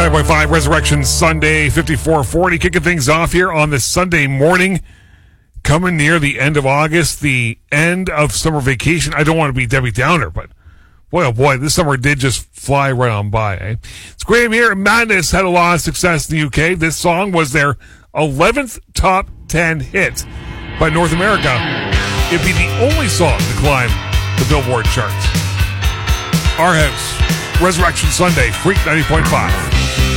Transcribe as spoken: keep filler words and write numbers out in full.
nine point five Resurrection Sunday, fifty-four forty, kicking things off here on this Sunday morning. Coming near the end of August, the end of summer vacation. I don't want to be Debbie Downer, but boy, oh boy, this summer did just fly right on by. Eh? It's Graham here. Madness had a lot of success in the U K. This song was their eleventh top ten hit. By North America, it'd be the only song to climb the Billboard charts. Our House, Resurrection Sunday, Freak ninety point five.